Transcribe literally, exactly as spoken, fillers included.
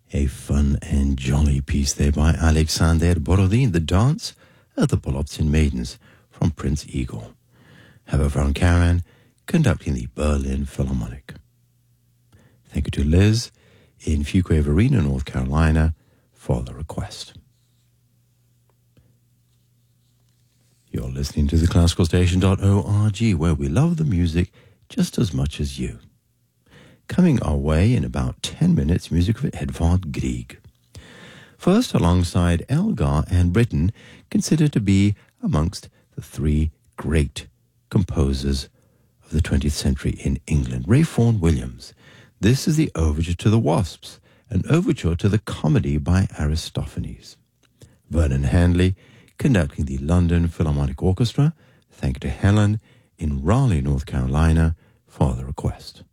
A fun and jolly piece there by Alexander Borodin, The Dance of the Poloptsin Maidens from Prince Igor. Have von Karajan conducting the Berlin Philharmonic. Thank you to Liz in Fuquay Varina, North Carolina, for the request. You're listening to the classical station dot org, where we love the music just as much as you. Coming our way in about ten minutes, music of Edvard Grieg. First, alongside Elgar and Britten, considered to be amongst the three great composers of the twentieth century in England, Ray Vaughan Williams. This is the Overture to the Wasps, an overture to the comedy by Aristophanes. Vernon Handley conducting the London Philharmonic Orchestra. Thank you to Helen in Raleigh, North Carolina, for the request.